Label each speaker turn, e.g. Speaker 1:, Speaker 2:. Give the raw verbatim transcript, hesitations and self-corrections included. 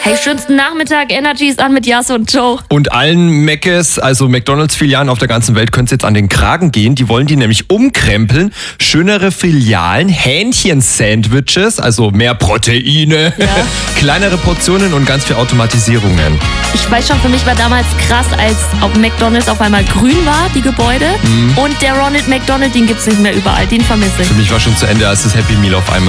Speaker 1: Hey, schönsten Nachmittag, Energy ist an mit Jas und Joe.
Speaker 2: Und allen Meckes, also McDonalds-Filialen auf der ganzen Welt, können es jetzt an den Kragen gehen. Die wollen die nämlich umkrempeln. Schönere Filialen, Hähnchen-Sandwiches, also mehr Proteine,
Speaker 1: Ja.
Speaker 2: kleinere Portionen und ganz viel Automatisierungen.
Speaker 1: Ich weiß schon, für mich war damals krass, als auf McDonalds auf einmal grün war, die Gebäude. Und der Ronald McDonald, den gibt's nicht mehr überall, den vermisse ich.
Speaker 2: Für mich war schon zu Ende, als das Happy Meal auf einmal